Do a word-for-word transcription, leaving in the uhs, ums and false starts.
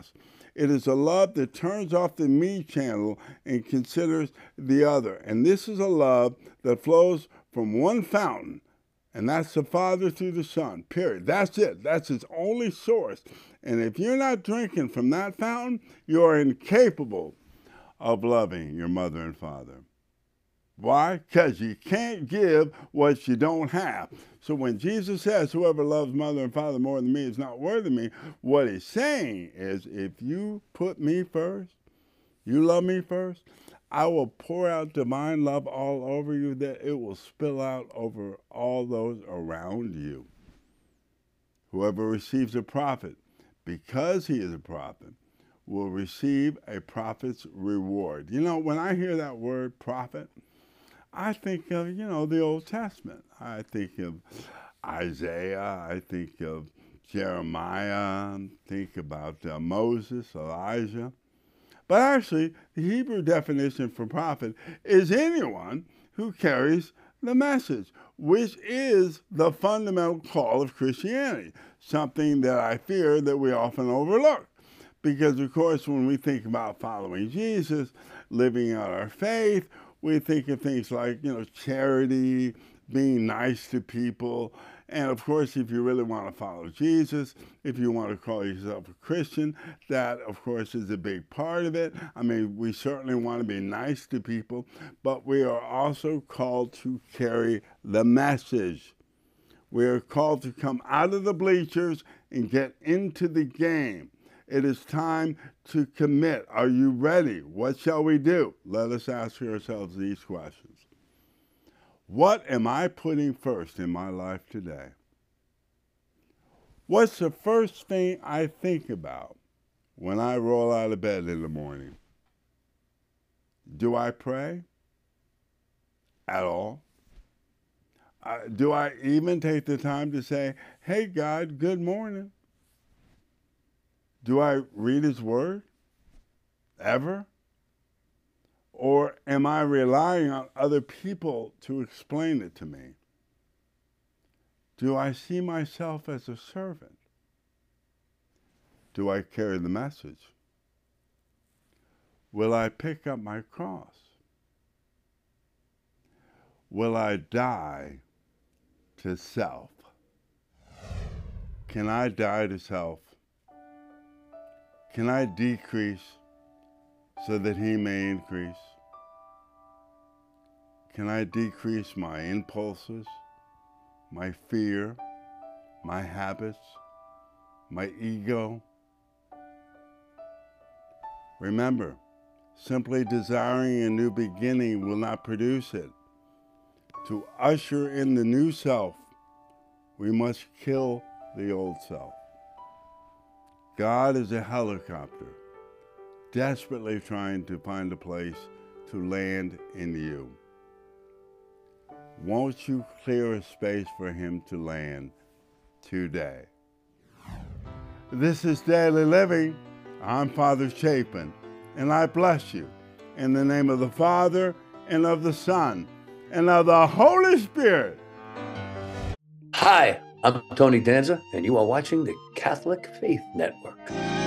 cross. It is a love that turns off the me channel and considers the other. And this is a love that flows from one fountain, and that's the Father through the Son, period. That's it. That's its only source. And if you're not drinking from that fountain, you're incapable of loving your mother and father. Why? Because you can't give what you don't have. So when Jesus says, whoever loves mother and father more than me is not worthy of me, what he's saying is, if you put me first, you love me first, I will pour out divine love all over you, that it will spill out over all those around you. Whoever receives a prophet, because he is a prophet, will receive a prophet's reward. You know, when I hear that word prophet, I think of, you know, the Old Testament. I think of Isaiah. I think of Jeremiah. Think about uh, Moses, Elijah. But actually, the Hebrew definition for prophet is anyone who carries the message, which is the fundamental call of Christianity, something that I fear that we often overlook. Because, of course, when we think about following Jesus, living out our faith, we think of things like, you know, charity, being nice to people. And, of course, if you really want to follow Jesus, if you want to call yourself a Christian, that, of course, is a big part of it. I mean, we certainly want to be nice to people, but we are also called to carry the message. We are called to come out of the bleachers and get into the game. It is time to commit. Are you ready? What shall we do? Let us ask ourselves these questions. What am I putting first in my life today? What's the first thing I think about when I roll out of bed in the morning? Do I pray at all? Uh, do I even take the time to say, hey, God, good morning? Do I read his word? Ever? Or am I relying on other people to explain it to me? Do I see myself as a servant? Do I carry the message? Will I pick up my cross? Will I die to self? Can I die to self? Can I decrease so that he may increase? Can I decrease my impulses, my fear, my habits, my ego? Remember, simply desiring a new beginning will not produce it. To usher in the new self, we must kill the old self. God is a helicopter, desperately trying to find a place to land in you. Won't you clear a space for him to land today? This is Daily Living. I'm Father Chapin, and I bless you in the name of the Father, and of the Son, and of the Holy Spirit. Hi, I'm Tony Danza, and you are watching the Catholic Faith Network.